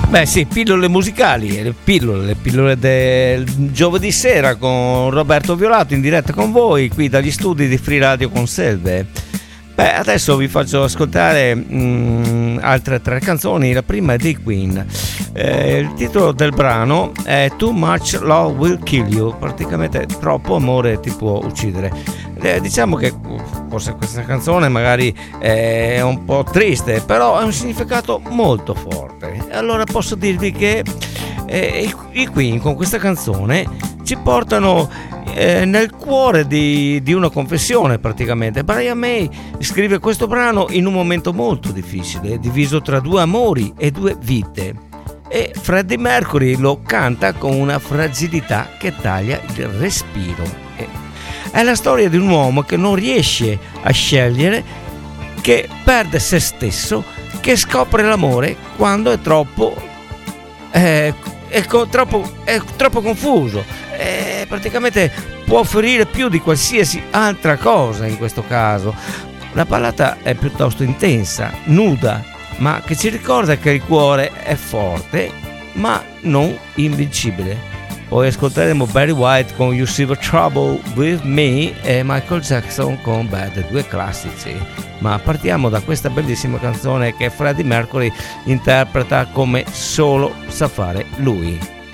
Beh sì, pillole musicali, le pillole del giovedì sera con Roberto Violato in diretta con voi qui dagli studi di Free Radio Conselve. Beh, adesso vi faccio ascoltare altre 3 canzoni. La prima è dei Queen. Il titolo del brano è Too Much Love Will Kill You, praticamente troppo amore ti può uccidere. Diciamo che forse questa canzone magari è un po' triste, però ha un significato molto forte. Allora posso dirvi che i Queen con questa canzone ci portano nel cuore di una confessione praticamente. Brian May scrive questo brano in un momento molto difficile, diviso tra 2 amori e 2 vite, e Freddie Mercury lo canta con una fragilità che taglia il respiro. È la storia di un uomo che non riesce a scegliere, che perde se stesso, che scopre l'amore quando è troppo confuso. Praticamente può offrire più di qualsiasi altra cosa in questo caso. La ballata è piuttosto intensa, nuda, ma che ci ricorda che il cuore è forte ma non invincibile. Poi ascolteremo Barry White con You See the Trouble With Me e Michael Jackson con Bad, 2 classici. Ma partiamo da questa bellissima canzone che Freddie Mercury interpreta come solo sa fare lui.